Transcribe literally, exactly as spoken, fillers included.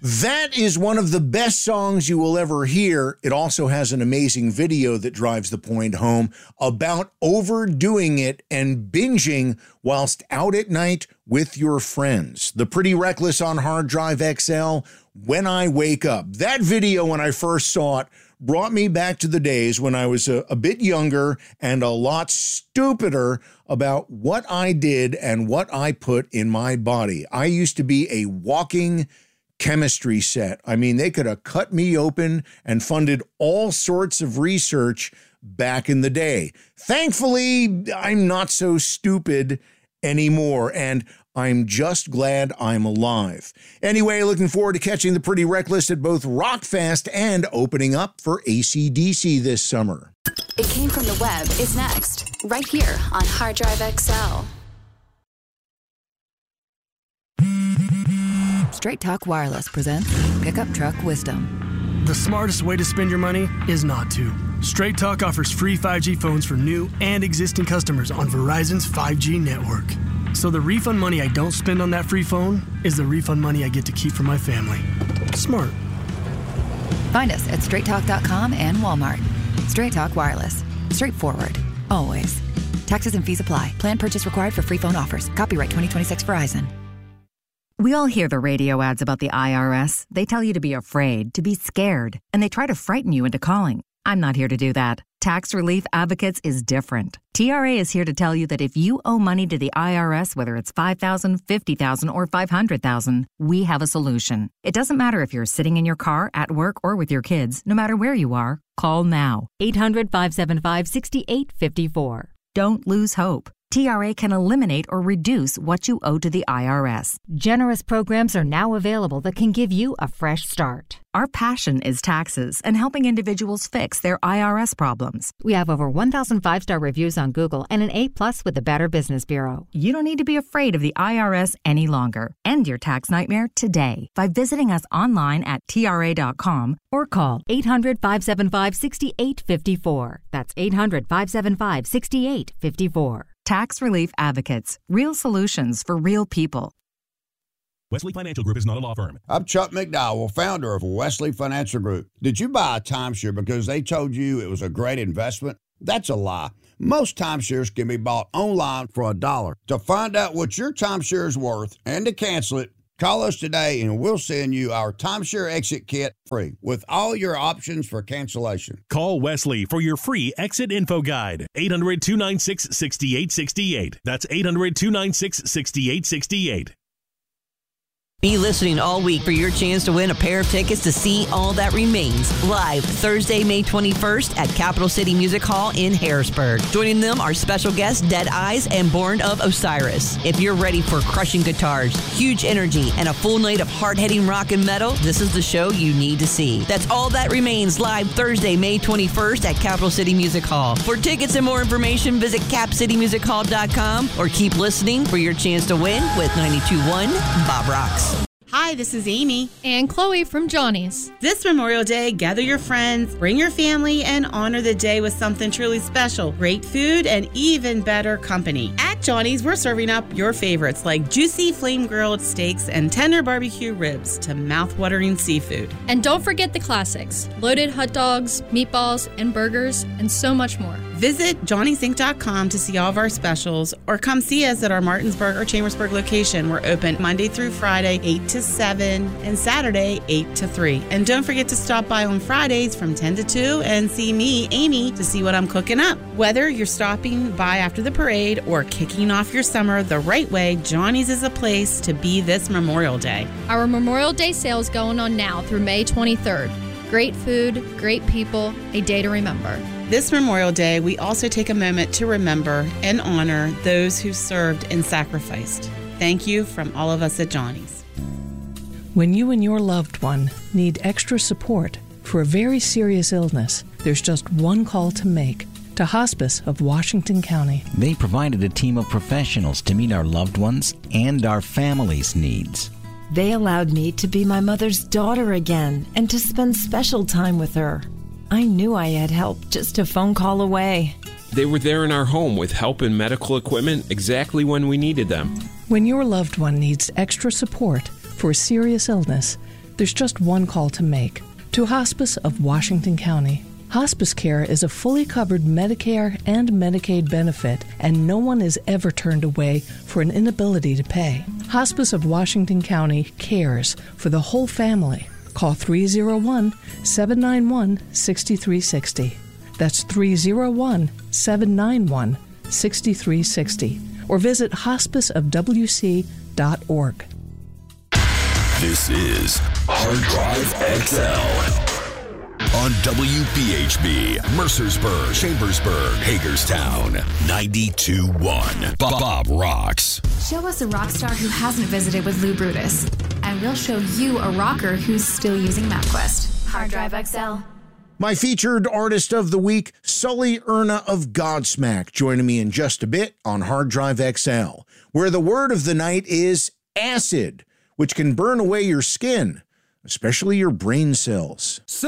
That is one of the best songs you will ever hear. It also has an amazing video that drives the point home about overdoing it and binging whilst out at night with your friends. The Pretty Reckless on Hard Drive X L, When I Wake Up. That video, when I first saw it, brought me back to the days when I was a, a bit younger and a lot stupider about what I did and what I put in my body. I used to be a walking chemistry set. I mean, they could have cut me open and funded all sorts of research back in the day. Thankfully, I'm not so stupid anymore, and I'm just glad I'm alive. Anyway, looking forward to catching the Pretty Reckless at both Rockfest and opening up for A C D C this summer. It Came From the Web is next, right here on Hard Drive X L. Straight Talk Wireless presents Pickup Truck Wisdom. The smartest way to spend your money is not to. Straight Talk offers free five G phones for new and existing customers on Verizon's five G network. So the refund money I don't spend on that free phone is the refund money I get to keep for my family. Smart. Find us at straight talk dot com and Walmart. Straight Talk Wireless. Straightforward. Always. Taxes and fees apply. Plan purchase required for free phone offers. Copyright twenty twenty-six Verizon. We all hear the radio ads about the I R S. They tell you to be afraid, to be scared, and they try to frighten you into calling. I'm not here to do that. Tax Relief Advocates is different. T R A is here to tell you that if you owe money to the I R S, whether it's five thousand dollars, fifty thousand dollars, or five hundred thousand dollars, we have a solution. It doesn't matter if you're sitting in your car, at work, or with your kids. No matter where you are, call now. eight hundred, five seven five, six eight five four. Don't lose hope. T R A can eliminate or reduce what you owe to the I R S. Generous programs are now available that can give you a fresh start. Our passion is taxes and helping individuals fix their I R S problems. We have over one thousand five-star reviews on Google and an A plus with the Better Business Bureau. You don't need to be afraid of the I R S any longer. End your tax nightmare today by visiting us online at T R A dot com or call eight hundred, five seven five, six eight five four. That's eight hundred, five seven five, six eight five four. Tax Relief Advocates. Real solutions for real people. Wesley Financial Group is not a law firm. I'm Chuck McDowell, founder of Wesley Financial Group. Did you buy a timeshare because they told you it was a great investment? That's a lie. Most timeshares can be bought online for a dollar. To find out what your timeshare is worth and to cancel it, call us today and we'll send you our timeshare exit kit free with all your options for cancellation. Call Wesley for your free exit info guide. eight hundred, two nine six, six eight six eight. That's eight hundred, two nine six, six eight six eight. Be listening all week for your chance to win a pair of tickets to see All That Remains live Thursday, May twenty-first at Capital City Music Hall in Harrisburg. Joining them are special guests Dead Eyes and Born of Osiris. If you're ready for crushing guitars, huge energy, and a full night of hard-hitting rock and metal, this is the show you need to see. That's All That Remains live Thursday, May twenty-first at Capital City Music Hall. For tickets and more information, visit cap city music hall dot com or keep listening for your chance to win with ninety-two point one Bob Rocks. Hi, this is Amy. And Chloe from Johnny's. This Memorial Day, gather your friends, bring your family, and honor the day with something truly special. Great food and even better company. At Johnny's, we're serving up your favorites like juicy flame-grilled steaks and tender barbecue ribs to mouth-watering seafood. And don't forget the classics. Loaded hot dogs, meatballs, and burgers, and so much more. Visit johnny's inc dot com to see all of our specials or come see us at our Martinsburg or Chambersburg location. We're open Monday through Friday, eight to seven, and Saturday, eight to three. And don't forget to stop by on Fridays from ten to two and see me, Amy, to see what I'm cooking up. Whether you're stopping by after the parade or kicking off your summer the right way, Johnny's is a place to be this Memorial Day. Our Memorial Day sale is going on now through May twenty-third. Great food, great people, a day to remember. This Memorial Day, we also take a moment to remember and honor those who served and sacrificed. Thank you from all of us at Johnny's. When you and your loved one need extra support for a very serious illness, there's just one call to make. To Hospice of Washington County. They provided a team of professionals to meet our loved ones and our family's needs. They allowed me to be my mother's daughter again and to spend special time with her. I knew I had help just a phone call away. They were there in our home with help and medical equipment exactly when we needed them. When your loved one needs extra support for a serious illness, there's just one call to make. To Hospice of Washington County. Hospice care is a fully covered Medicare and Medicaid benefit, and no one is ever turned away for an inability to pay. Hospice of Washington County cares for the whole family. Call three oh one, seven nine one, six three six zero. That's three oh one, seven nine one, six three six zero. Or visit hospice of w c dot org. This is Hard Drive X L on W P H B, Mercersburg, Chambersburg, Hagerstown, ninety-two point one. Bob rocks. Show us a rock star who hasn't visited with Lou Brutus, and we'll show you a rocker who's still using MapQuest. Hard Drive X L. My featured artist of the week, Sully Erna of Godsmack, joining me in just a bit on Hard Drive X L, where the word of the night is acid, which can burn away your skin, especially your brain cells.